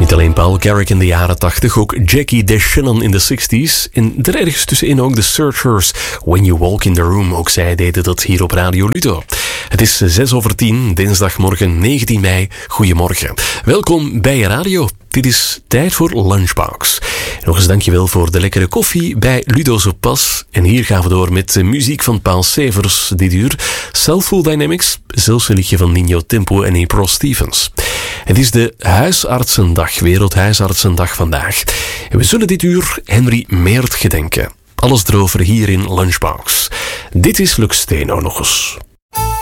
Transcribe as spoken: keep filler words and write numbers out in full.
Niet alleen Paul Carrack in de jaren tachtig, ook Jackie DeShannon in de zestig's. En er ergens tussenin ook de Searchers, When You Walk in the Room. Ook zij deden dat hier op Radio Ludo. Het is zes over tien, dinsdagmorgen negentien mei. Goedemorgen. Welkom bij je radio. Dit is tijd voor Lunchbox. Nog eens dankjewel voor de lekkere koffie bij Ludo's op Pas. En hier gaan we door met de muziek van Paul Severs dit uur. Soulful Dynamics, zelfs een liedje van Nino Tempo en April Stevens. Het is de Huisartsendag, Wereldhuisartsendag vandaag. En we zullen dit uur Henry Meert gedenken. Alles erover hier in Lunchbox. Dit is Lux Steno nog eens.